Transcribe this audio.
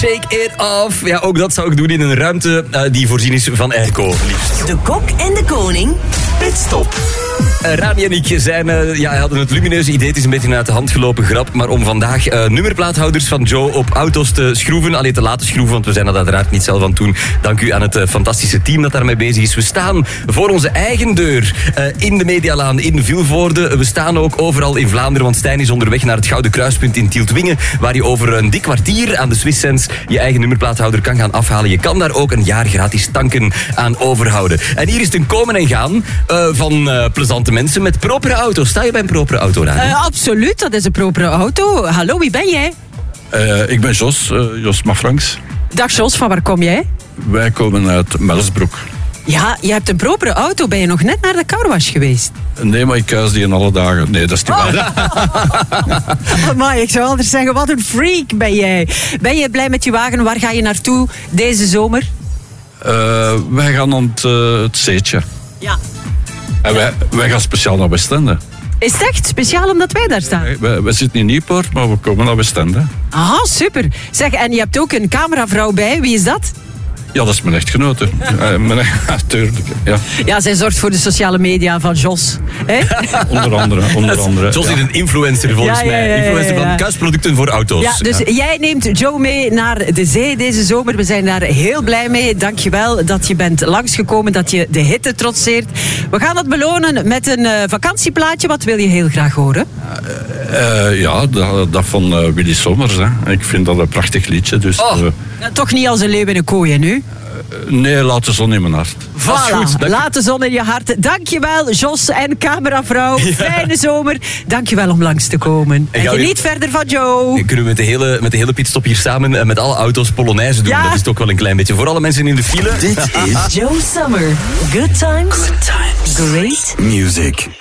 Shake it off. Ja, ook dat zou ik doen in een ruimte die voorzien is van airco, liefst. De kok en de koning. Pitstop. Rami en ik hadden het lumineuze idee. Het is een beetje een uit de hand gelopen grap. Maar om vandaag nummerplaathouders van Joe op auto's te schroeven. Alleen te laten schroeven, want we zijn dat uiteraard niet zelf aan het doen. Dank u aan het fantastische team dat daarmee bezig is. We staan voor onze eigen deur in de Medialaan in Vilvoorde. We staan ook overal in Vlaanderen, want Stijn is onderweg naar het Gouden Kruispunt in Tieltwingen, waar je over een dik kwartier aan de Swiss Sense je eigen nummerplaathouder kan gaan afhalen. Je kan daar ook een jaar gratis tanken aan overhouden. En hier is het een komen en gaan van plezante mensen met propere auto's. Sta je bij een propere auto, Rani? Absoluut, dat is een propere auto. Hallo, wie ben jij? Ik ben Jos Mafranks. Dag Jos, van waar kom jij? Wij komen uit Melsbroek. Ja, je hebt een propere auto. Ben je nog net naar de carwash geweest? Nee, maar ik kuis die in alle dagen. Nee, dat is niet waar. Maar ik zou anders zeggen, wat een freak ben jij. Ben je blij met je wagen? Waar ga je naartoe deze zomer? Wij gaan aan het Zeetje. Ja. En wij gaan speciaal naar Westende. Is het echt speciaal omdat wij daar staan? Wij zitten in Nieuwpoort, maar we komen naar Westende. Aha, super. Zeg, en je hebt ook een cameravrouw bij. Wie is dat? Ja, dat is mijn echtgenote. Natuurlijk. Ja. Ja, zij zorgt voor de sociale media van Jos. Onder andere. Jos is een influencer volgens mij. Influencer van kuisproducten voor auto's. Ja, dus jij neemt Joe mee naar de zee deze zomer. We zijn daar heel blij mee. Dankjewel dat je bent langsgekomen, dat je de hitte trotseert. We gaan het belonen met een vakantieplaatje. Wat wil je heel graag horen? Dat van Willy Sommers. Hè. Ik vind dat een prachtig liedje. Dus, toch niet als een leeuw in een kooi, hè, nu? Nee, laat de zon in mijn hart. Voilà, goed, laat de zon in je hart. Dankjewel, Jos en cameravrouw. Fijne zomer. Dankjewel om langs te komen. En geniet verder van Joe. Kunnen we met de hele pitstop hier samen met alle auto's Polonaise doen? Ja. Dat is toch wel een klein beetje. Voor alle mensen in de file. Dit is Joe Summer. Good times. Great music.